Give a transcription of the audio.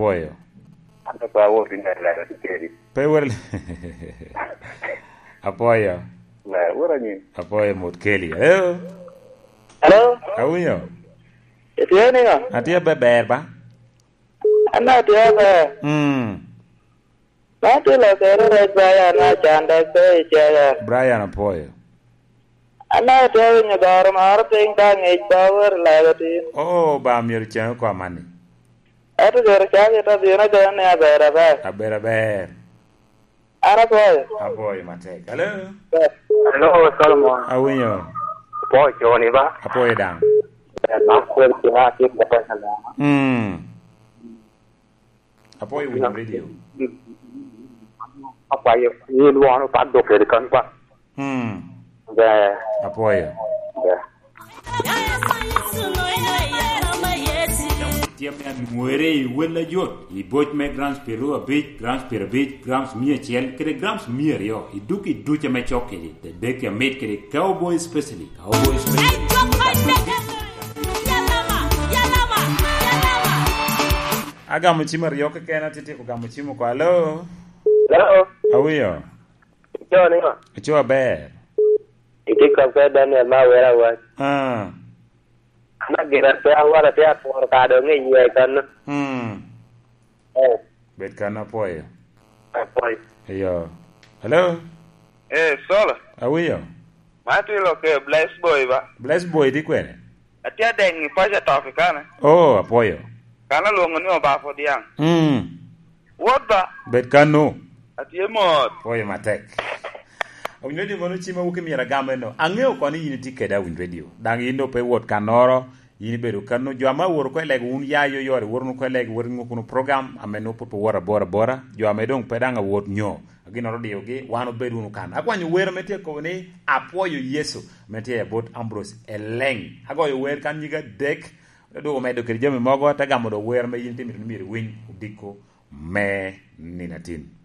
Apoyo. Ando pa wo pinda la tikeri. Pe wer. Apoyo. La ora ni. Apoyo mot Kelly. Hello. Hello. Awinyo. Etieni nga. Atia beber ba? Ana dia ba. Na te la kere re Brian na chanda se ya. Brian Apoyo. Ana te ni dar mar ping ka ngi power la gati. Oh, ba mir chen ko mani. Atu ger cha ke ta dina ka ne abera ba. Abera ber. Ara ko. Apoyo mate. Hello. Hello, Solomon. Awinyo. Po Johnny ba? Apoyo dang. Na ko ti ha ti ko ta sala. Apoyo win radio. Apa ye ni lu anu pa do ke kan pa. Ya. Apoyo. Ya. Tiap yang muere wala jot I boj me grams peru a bit grams mia chel kre grams mia yo I duki ducha me chokeli the bake ya made kre cowboy especially aga mchima rio ke kena tete ko gamuchimo kwa hello awiyo Johnny nga. Chua ber Ikika ka Daniel ma wera wa. Na gira pe awara pe por ka do ngi ye kan. Bet kana Apoyo. Apoyo. Yo. Hello. Sola. Awiyo. Matu lo ke bless boy ba. Bless boy di kwene. Atia deng pa ja ta kana. Oh, Apoyo. Kana lo ngoni ba fo diang. What ba? Bet kanu. Atia mo. Apoyo matek. Awin radio ngono chima wuke miera game no. Angeo koni yini tikeda win radio. Dang yindo pe wot kanoro. Yini bedo kanu jama wor ko leg un yayo yore wor no ko leg wor ngokuno program ameno popo wora bora. Jama dong pedanga wot nyo. Agino radio ge wano bedo no kan. Akwanyo wer mete ko ni Apoyo Yesu. Mete bot Ambrose Eleng. Agoyo wer kan yiga dek. Do medo kere jame mogo tagamo do wer me yini timir win diko me ninatin.